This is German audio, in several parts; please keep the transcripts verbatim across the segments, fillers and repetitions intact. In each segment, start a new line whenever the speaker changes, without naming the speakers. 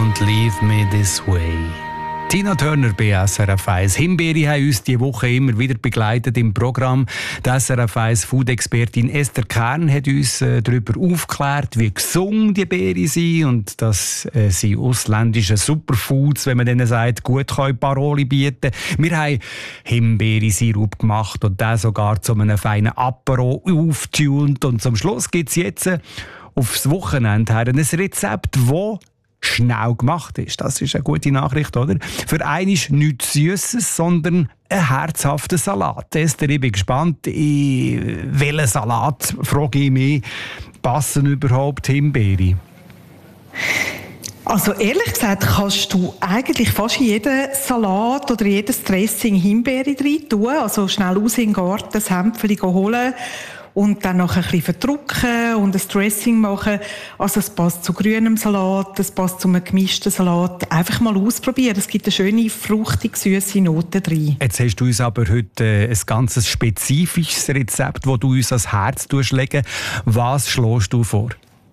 «Don't leave me this way». Tina Turner bei S R F eins. Himbeere haben uns diese Woche immer wieder begleitet im Programm. Die S R F eins Food-Expertin Esther Kern hat uns äh, darüber aufgeklärt, wie gesund die Beeren sind und dass äh, sie ausländische Superfoods, wenn man denen sagt, gut können Paroli bieten. Wir haben Himbeere-Sirup gemacht und den sogar zu einem feinen Apero aufgetunt. Und zum Schluss gibt es jetzt äh, aufs Wochenende her ein Rezept, das schnell gemacht ist. Das ist eine gute Nachricht, oder? Für einen ist nichts Süßes, sondern ein herzhafter Salat. Esther, ich bin gespannt, in welchen Salat, frage ich mich, passen überhaupt Himbeere?
Also ehrlich gesagt kannst du eigentlich fast in jeden Salat oder jedes Dressing Himbeere rein tun. Also schnell raus in den Garten, das Hämpfchen holen und dann noch ein bisschen verdrücken und ein Dressing machen. Also es passt zu grünem Salat, es passt zu einem gemischten Salat. Einfach mal ausprobieren. Es gibt eine schöne, fruchtig süße Note drin.
Jetzt hast du uns aber heute äh, ein ganz spezifisches Rezept, das du uns ans Herz legen. Was schlägst du vor?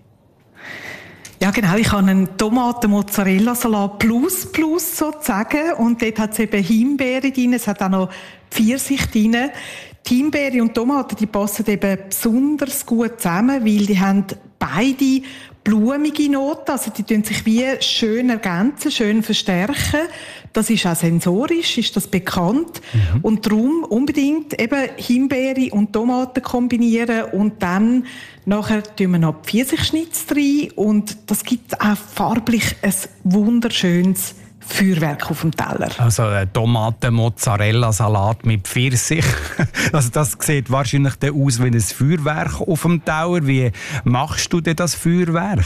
Ja genau, ich habe einen Tomaten-Mozzarella-Salat plus plus sozusagen und dort hat es eben Himbeere drin, es hat auch noch Pfirsich drin. Die Himbeere und Tomaten, die passen eben besonders gut zusammen, weil die haben beide blumige Noten, also die tun sich wie schön ergänzen, schön verstärken. Das ist auch sensorisch, ist das bekannt. Mhm. Und darum unbedingt eben Himbeere und Tomaten kombinieren und dann nachher tun wir noch Pfirsichschnitz rein und das gibt auch farblich ein wunderschönes Feuerwerk auf dem Teller.
Also ein Tomaten-Mozzarella-Salat mit Pfirsich. Also das sieht wahrscheinlich aus wie ein Feuerwerk auf dem Teller. Wie machst du denn das Feuerwerk?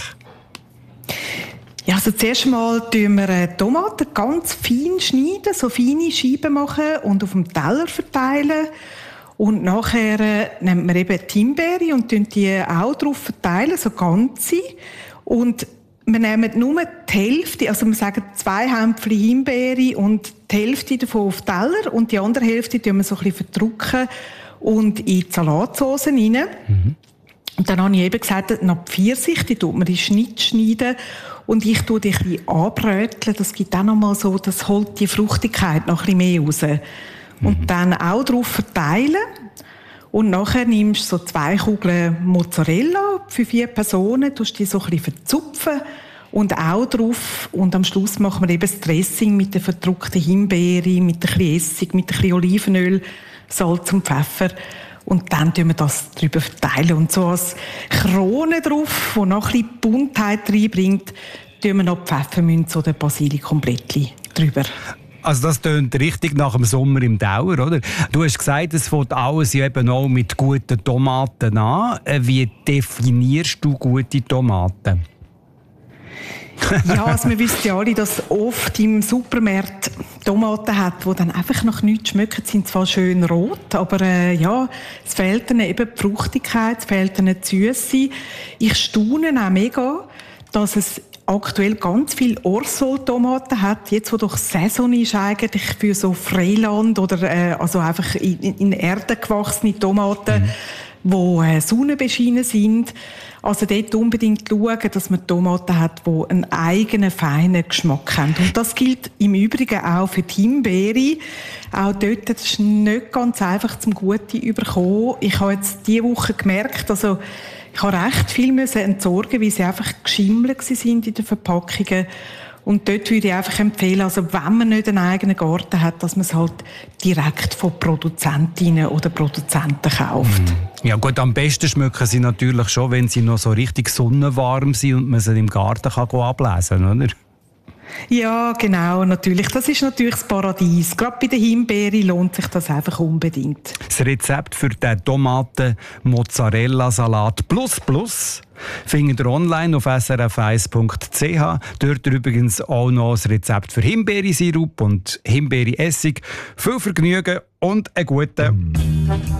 Ja, also zuerst mal schneiden wir Tomaten ganz fein schneiden, so feine Scheiben machen und auf dem Teller verteilen. Und nachher äh, nehmen wir eben die Himbeere und tun die auch drauf verteilen, so ganze. Und wir nehmen nur die Hälfte, also wir sagen zwei Hämpfchen Himbeere und die Hälfte davon auf den Teller und die andere Hälfte tun wir so ein bisschen verdrücken und in die Salatsauce rein. Mhm. Und dann habe ich eben gesagt, noch die Pfirsich, die tut man in Schnitt schneiden und ich tue die ein bisschen anbröteln. Das gibt auch noch mal so, das holt die Fruchtigkeit noch ein bisschen mehr raus. Mhm. Und dann auch drauf verteilen. Und nachher nimmst du so zwei Kugeln Mozzarella für vier Personen, tust die so ein bisschen verzupfen und auch drauf. Und am Schluss machen wir eben das Dressing mit der verdruckten Himbeere, mit ein bisschen Essig, mit ein bisschen Olivenöl, Salz und Pfeffer. Und dann tun wir das drüber verteilen. Und so als Krone drauf, die noch ein bisschen Buntheit reinbringt, tun wir noch Pfefferminz oder Basilikumblättchen drüber.
Also das tönt richtig nach dem Sommer im Dauer, oder? Du hast gesagt, es fängt alles eben auch mit guten Tomaten an. Wie definierst du gute Tomaten?
Ja, also wir wissen ja alle, dass oft im Supermarkt Tomaten hat, die dann einfach noch nichts schmecken. Sie sind zwar schön rot, aber äh, ja, es fehlt ihnen eben die Fruchtigkeit, es fehlt ihnen die Süße. Ich staune auch mega, dass es aktuell ganz viele Orsol-Tomaten hat, jetzt wo doch Saison ist eigentlich für so Freiland oder äh, also einfach in, in Erde gewachsene Tomaten, mhm. wo äh, sonnenbeschienen sind. Also dort unbedingt schauen, dass man Tomaten hat, die einen eigenen, feinen Geschmack haben. Und das gilt im Übrigen auch für die Himbeere. Auch dort ist es nicht ganz einfach zum Guten überkommen. Ich habe jetzt diese Woche gemerkt, also ich habe recht viel entsorgen, weil sie einfach geschimmelt sind in den Verpackungen. Und dort würde ich einfach empfehlen, also wenn man nicht einen eigenen Garten hat, dass man es halt direkt von Produzentinnen oder Produzenten kauft.
Ja gut, am besten schmecken sie natürlich schon, wenn sie noch so richtig sonnenwarm sind und man sie im Garten kann ablesen kann, oder?
Ja, genau, natürlich. Das ist natürlich das Paradies. Gerade bei den Himbeeren lohnt sich das einfach unbedingt.
Das Rezept für den Tomaten-Mozzarella-Salat plus plus findet ihr online auf s r f eins punkt c h. Dort übrigens auch noch das Rezept für Himbeersirup und Himbeeressig. Viel Vergnügen und einen guten